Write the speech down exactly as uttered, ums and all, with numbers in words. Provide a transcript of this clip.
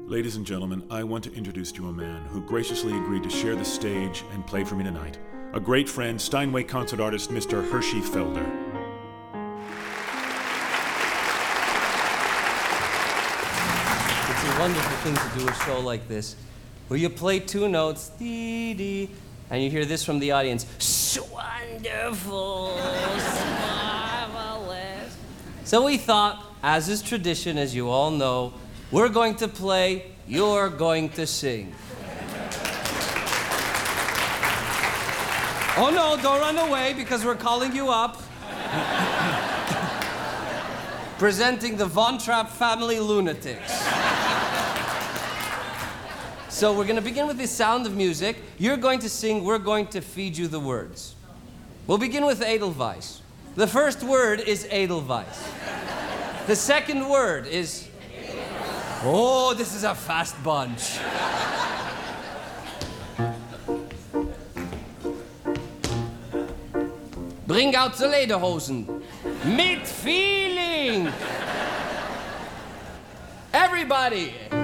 Ladies and gentlemen, I want to introduce to you a man who graciously agreed to share the stage and play for me tonight. A great friend, Steinway concert artist, Mister Hershey Felder. It's a wonderful thing to do a show like this, where you play two notes, dee dee, and you hear this from the audience. So wonderful, so marvelous. So we thought, as is tradition, as you all know, we're going to play, you're going to sing. Oh no, don't run away because we're calling you up. Presenting the Von Trapp Family Lunatics. So we're going to begin with the Sound of Music. You're going to sing, we're going to feed you the words. We'll begin with Edelweiss. The first word is Edelweiss. The second word is... Oh, this is a fast bunch. Bring out the lederhosen. Mit feeling. Everybody.